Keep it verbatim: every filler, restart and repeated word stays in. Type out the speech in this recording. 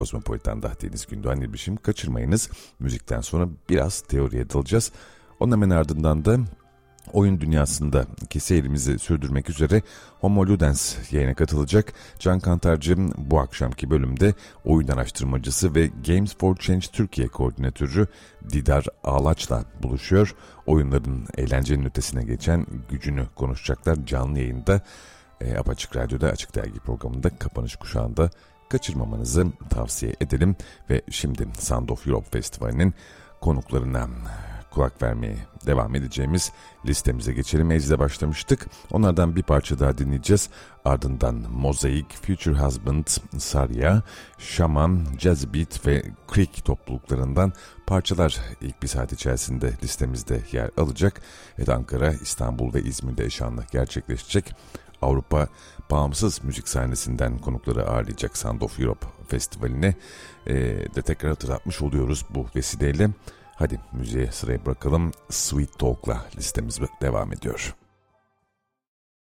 Kozmopolitan'da Deniz Gündoğan İlbişim. Kaçırmayınız. Müzikten sonra biraz teoriye dalacağız. Onun hemen ardından da oyun dünyasındaki seyrimizi sürdürmek üzere Homo Ludens yayına katılacak. Can Kantarcı bu akşamki bölümde oyun araştırmacısı ve Games for Change Türkiye koordinatörü Didar Ağlaç'la buluşuyor. Oyunların eğlencenin ötesine geçen gücünü konuşacaklar canlı yayında. E, Apaçık Radyo'da Açık Dergi programında kapanış kuşağında kaçırmamanızı tavsiye edelim. Ve şimdi Sound of Europe Festivali'nin konuklarına kulak vermeye devam edeceğimiz listemize geçelim. Ecde başlamıştık. Onlardan bir parça daha dinleyeceğiz. Ardından Mosaic, Future Husband, Sarya, Shaman, Jazz Beat ve Creek topluluklarından parçalar ilk bir saat içerisinde listemizde yer alacak. Evet, Ankara, İstanbul ve İzmir'de eşanla gerçekleşecek. Avrupa bağımsız müzik sahnesinden konukları ağırlayacak Sound of Europe Festivali'ne e, de tekrar hatırlatmış oluyoruz bu vesileyle. Hadi müziğe sırayı bırakalım. Sweet Talk'la listemiz devam ediyor.